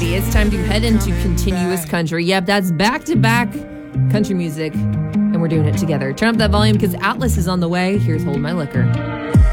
Alrighty, it's time to head into continuous country. Yep, that's back-to-back country music, and we're doing it together. Turn up that volume because Atlas is on the way. Here's Hold My Liquor.